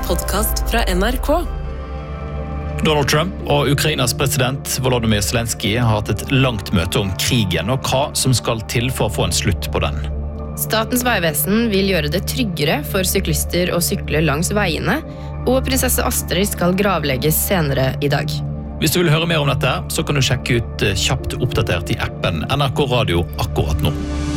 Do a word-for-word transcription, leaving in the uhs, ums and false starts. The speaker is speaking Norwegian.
podcast fra N R K. Donald Trump og Ukrainas president Volodymyr Zelensky har hatt et langt møte om krigen og hva som skal til for å få en slutt på den. Statens vegvesen vil gjøre det tryggere for syklister å sykle langs veiene, og prinsesse Astrid skal gravlegges senere i dag. Hvis du vil høre mer om dette, så kan du sjekke ut Kjapt oppdatert i appen N R K Radio akkurat nå.